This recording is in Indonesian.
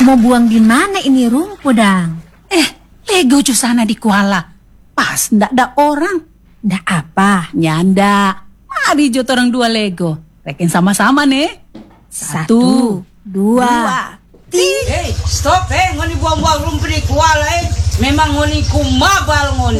Mau buang di mana ini rumput, Dang? Lego cu sana di Kuala. Pas ndak ada orang. Ndak apa? Nyanda. Mari jut orang dua Lego. Rekin sama-sama nih. 1, 2, 3. Stop ngoni buang-buang rumput di Kuala Memang ngoni kumabal ngoni.